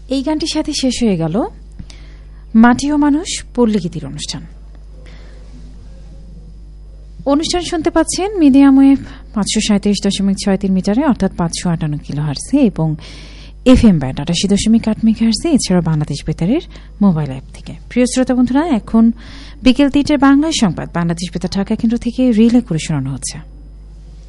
এই গানটির সাথে শেষ হয়ে গেল মাটি ও মানুষ পল্লীগীতির অনুষ্ঠান। অনুষ্ঠান শুনতে পাচ্ছেন মিডিয়াম ওয়েভ 537.63 মিটারে অর্থাৎ 558 কিলোহার্টজে এবং এফএম ব্যান্ড 88.8 মেগাহার্টজে, এছাড়া বাংলাদেশ বেতারের মোবাইল অ্যাপ থেকে। প্রিয় শ্রোতা বন্ধুরা, এখন বিকেল 3টার বাংলায় সংবাদ বাংলাদেশ বেতার ঢাকা কেন্দ্র থেকে রিলে করে শোনানো হচ্ছে।